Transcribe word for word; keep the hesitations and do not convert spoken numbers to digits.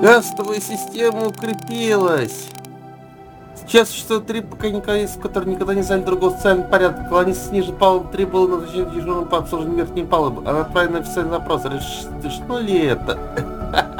Гастовая система укрепилась. Сейчас существует три поколения, которые никогда не заняли другого социального порядка. Колонисты ниже палубы требовали назначения дежурным по обслуживанию верхней палубы. Она отправила на официальный запрос. Решено ли это?